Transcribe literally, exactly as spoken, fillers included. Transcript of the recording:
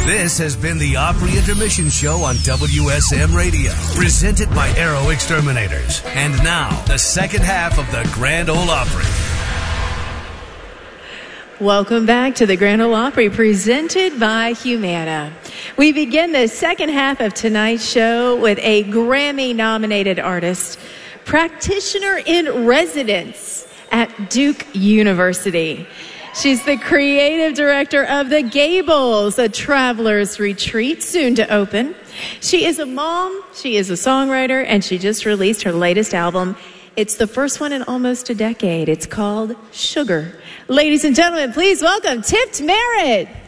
This has been the Opry Intermission Show on W S M Radio, presented by Aero Exterminators. And now, the second half of the Grand Ole Opry. Welcome back to the Grand Ole Opry, presented by Humana. We begin the second half of tonight's show with a Grammy-nominated artist, practitioner in residence at Duke University. She's the creative director of The Gables, a traveler's retreat soon to open. She is a mom, she is a songwriter, and she just released her latest album. It's the first one in almost a decade. It's called Sugar. Ladies and gentlemen, please welcome Tipped Merritt.